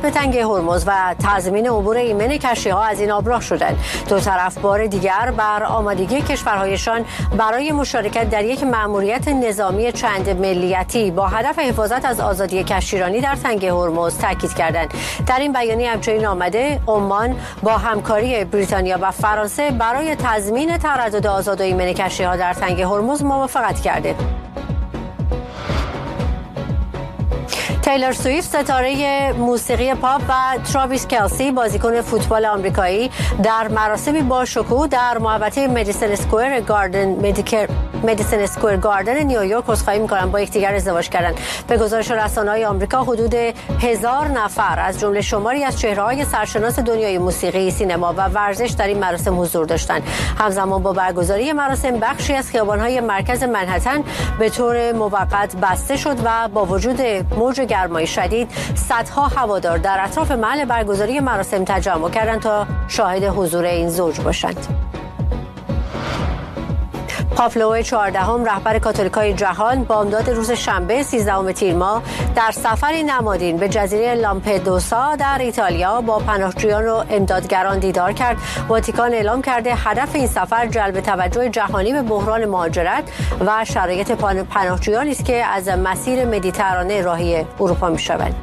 به تنگه هرمز و تضمین عبور ایمن کشتی‌ها از این آب راه شدند. دو طرف بار دیگر بر آمادگی کشورهایشان برای مشارکت در یک مأموریت نظامی چند ملیتی با هدف حفاظت از آزادی کشتیرانی در تنگه هرمز تاکید کردند. در این بیانیه همچنین آمده عمان با همکاری بریتانیا و فرانسه برای تضمین تردد آزاد و ایمن کشتی‌ها در تنگه هرمز موافقت کرده. تیلور سویفت ستاره موسیقی پاپ و تراویس کلسی بازیکن فوتبال آمریکایی در مراسمی با شکوه در محوطه مدیسن اسکوئر گاردن نیویورک عذرخواهی می‌کنند با یکدیگر ازدواج کردند. به گزارش رسانه‌های آمریکا حدود 1000 نفر از جمله شماری از چهره‌های سرشناس دنیای موسیقی، سینما و ورزش در این مراسم حضور داشتند. همزمان با برگزاری مراسم بخشی از خیابان‌های مرکز منهتن به طور موقت بسته شد و با وجود موج گرمای شدید صدها هوادار در اطراف محل برگزاری مراسم تجمع کردند تا شاهد حضور این زوج باشند. پاپ لئو 14 رهبر کاتولیکای جهان بامداد روز شنبه 13 تیر ماه در سفری نمادین به جزیره لامپدوسا در ایتالیا با پناهجویان و امدادگران دیدار کرد. واتیکان اعلام کرده هدف این سفر جلب توجه جهانی به بحران مهاجرت و شرایط پناهجویانی است که از مسیر مدیترانه راهی اروپا می‌شوند.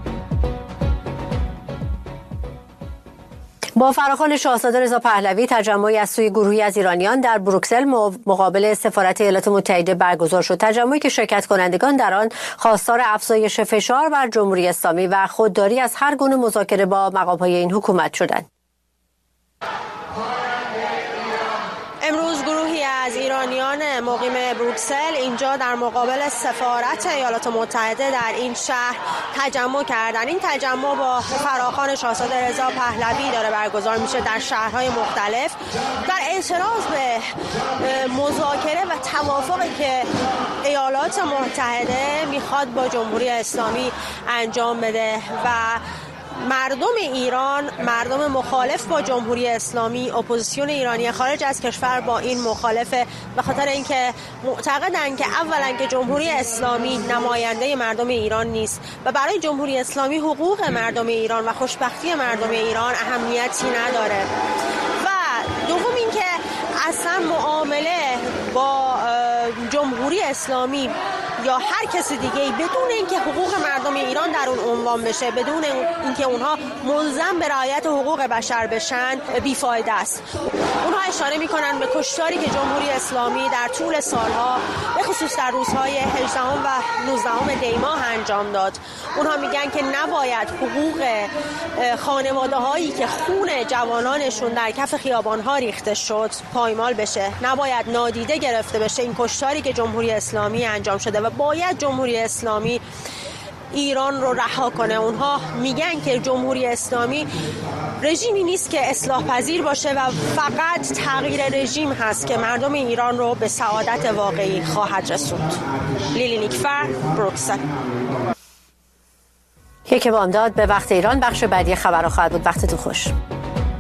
با فراخوان شاهزاده رضا پهلوی تجمعی از سوی گروهی از ایرانیان در بروکسل مقابل سفارت ایالات متحده برگزار شد. تجمعی که شرکت کنندگان در آن خواستار افزایش فشار بر جمهوری اسلامی و خودداری از هر گونه مذاکره با مقام‌های این حکومت شدند. امروز گروهی از ایرانیان مقیم بروکسل اینجا در مقابل سفارت ایالات متحده در این شهر تجمع کردن. این تجمع با فراخوان شاهزاده رضا پهلوی داره برگزار میشه در شهرهای مختلف در اعتراض به مذاکره و توافقی که ایالات متحده میخواد با جمهوری اسلامی انجام بده و مردم ایران، مردم مخالف با جمهوری اسلامی، اپوزیسیون ایرانی خارج از کشور با این مخالفه به خاطر اینکه معتقدن که اولا که جمهوری اسلامی نماینده مردم ایران نیست و برای جمهوری اسلامی حقوق مردم ایران و خوشبختی مردم ایران اهمیتی نداره و دوم اینکه اصلا معامله با جمهوری اسلامی یا هر کسی دیگه‌ای بدون اینکه حقوق مردم ایران در اون عنوان بشه، بدون اینکه اونها ملزم به رعایت حقوق بشر بشن، بیفایده است. اونها اشاره میکنن به کشتاری که جمهوری اسلامی در طول سالها به خصوص در روزهای 18 و 19 دی ماه انجام داد. اونها میگن که نباید حقوق خانواده هایی که خون جوانانشون در کف خیابان ها ریخته شد پایمال بشه، نباید نادیده گرفته بشه این کشتاری که جمهوری اسلامی انجام شده و باید جمهوری اسلامی ایران رو رها کنه. اونها میگن که جمهوری اسلامی رژیمی نیست که اصلاح پذیر باشه و فقط تغییر رژیم هست که مردم ایران رو به سعادت واقعی خواهد رسوند. لیلی نیکفر، بروکسل. یک بامداد به وقت ایران. بخش بعدی خبرها خواهد بود. وقتتون خوش.